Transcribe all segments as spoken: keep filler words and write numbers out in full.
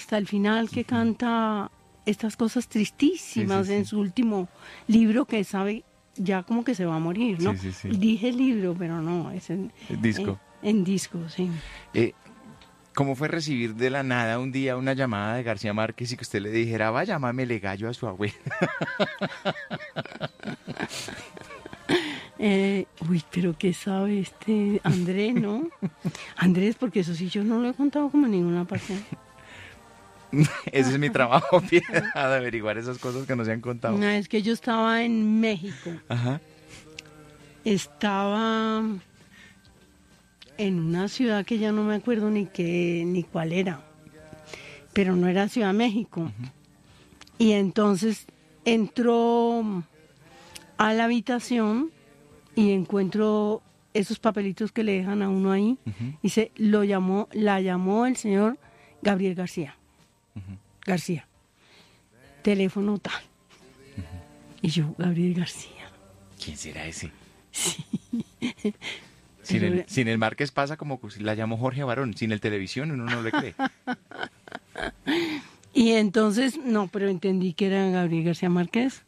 hasta el final que canta estas cosas tristísimas Sí, sí, sí. en su último libro que sabe ya como que se va a morir, ¿no? Sí, sí, sí. Dije libro, pero no, es en El disco. En, en disco, sí. Eh, ¿Cómo fue recibir de la nada un día una llamada de García Márquez y que usted le dijera, vaya, llámamele gallo a su abuela? Eh, uy, pero ¿qué sabe este Andrés, no? Andrés, porque eso sí yo no lo he contado como en ninguna parte. Ese es mi trabajo, Piedad, de averiguar esas cosas que no se han contado. Una vez que yo estaba en México, Ajá. estaba en una ciudad que ya no me acuerdo ni qué ni cuál era, pero no era Ciudad de México. Uh-huh. Y entonces entró a la habitación y encuentro esos papelitos que le dejan a uno ahí. Uh-huh. Y se lo llamó, la llamó el señor Gabriel García. Uh-huh. García. Teléfono tal. Uh-huh. Y yo, Gabriel García. ¿Quién será ese? Sí. Sin el, sin el Márquez pasa como si la llamó Jorge Barón. Sin el televisión uno no le cree. Y entonces, no, pero entendí que era Gabriel García Márquez.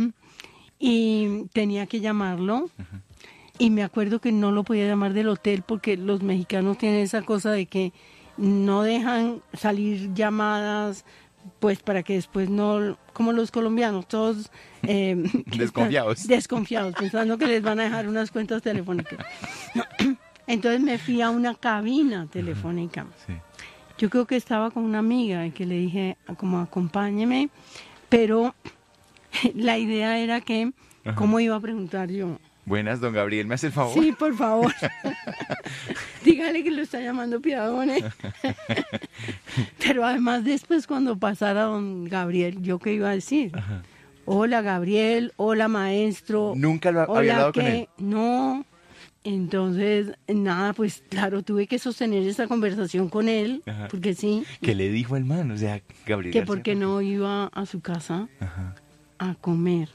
Y tenía que llamarlo. Uh-huh. Y me acuerdo que no lo podía llamar del hotel porque los mexicanos tienen esa cosa de que no dejan salir llamadas, pues para que después no, como los colombianos, todos eh, desconfiados. Desconfiados, pensando que les van a dejar unas cuentas telefónicas. No. Entonces me fui a una cabina telefónica. Sí. Yo creo que estaba con una amiga y que le dije, como acompáñeme, pero la idea era que, ajá, ¿cómo iba a preguntar yo? Buenas, don Gabriel, ¿me hace el favor? Sí, por favor. Dígale que lo está llamando Piadone. Pero además después cuando pasara don Gabriel, ¿yo qué iba a decir? Ajá. Hola Gabriel, hola maestro. ¿Nunca lo ha, había hablado ¿qué? con él? No. Entonces, nada, pues claro, tuve que sostener esa conversación con él, ajá, porque sí. ¿Qué le dijo el man? O sea, Gabriel Que García, porque no iba a su casa, ajá, a comer.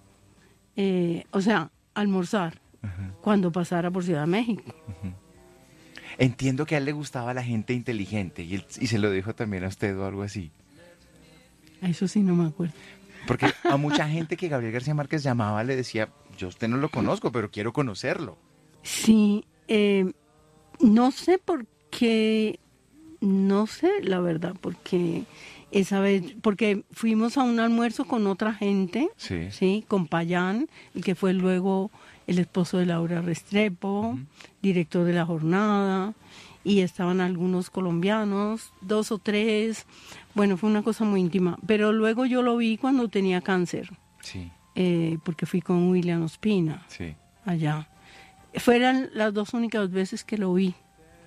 Eh, o sea, almorzar, ajá, cuando pasara por Ciudad de México. Uh-huh. Entiendo que a él le gustaba la gente inteligente y, él, y se lo dijo también a usted o algo así. Eso sí no me acuerdo. Porque a mucha gente que Gabriel García Márquez llamaba le decía, yo a usted no lo conozco, pero quiero conocerlo. Sí, eh, no sé por qué, no sé la verdad, porque esa vez, porque fuimos a un almuerzo con otra gente, sí, sí, con Payán, y que fue luego el esposo de Laura Restrepo, uh-huh, director de La Jornada, y estaban algunos colombianos, dos o tres, bueno, fue una cosa muy íntima, pero luego yo lo vi cuando tenía cáncer, sí, eh, porque fui con William Ospina, sí, allá. Fueron las dos únicas veces que lo vi.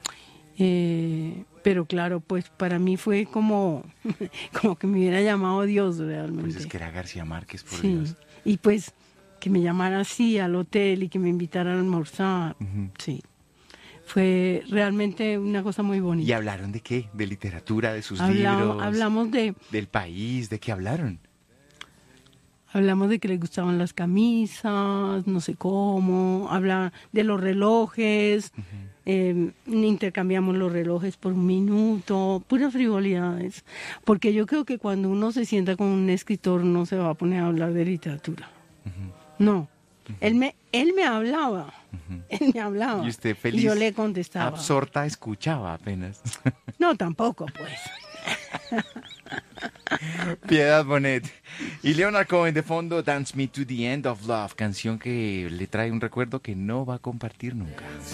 Eh, pero claro, pues para mí fue como, como que me hubiera llamado Dios realmente. Pues es que era García Márquez, por sí, Dios. Y pues que me llamara así al hotel y que me invitara a almorzar. Uh-huh. Sí. Fue realmente una cosa muy bonita. ¿Y hablaron de qué? ¿De literatura, de sus Habla, libros? Hablamos de... ¿Del país? ¿De qué hablaron? Hablamos de que le gustaban las camisas, no sé cómo, habla de los relojes, uh-huh, eh, intercambiamos los relojes por un minuto, puras frivolidades. Porque yo creo que cuando uno se sienta con un escritor no se va a poner a hablar de literatura. Uh-huh. No, uh-huh, él me él me hablaba, uh-huh, él me hablaba. ¿Y usted feliz? Y yo le contestaba. Absorta escuchaba apenas. No, tampoco, pues. Piedad Bonet y Leonard Cohen de fondo, Dance Me to the End of Love, canción que le trae un recuerdo que no va a compartir nunca.